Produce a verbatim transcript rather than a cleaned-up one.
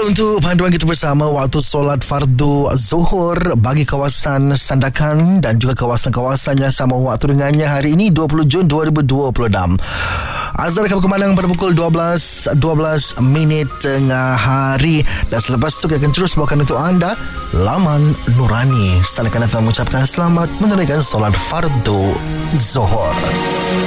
untuk panduan kita bersama waktu solat fardu Zuhur bagi kawasan Sandakan dan juga kawasan-kawasan yang sama waktu dengannya hari ini dua puluh Jun dua ribu dua puluh enam. Azan akan berkumandang pada pukul dua belas dua belas minit tengah hari, dan selepas itu kita akan terus bawakan untuk anda Laman Nurani. Stalakan F M mengucapkan selamat menunaikan solat fardu Zuhur.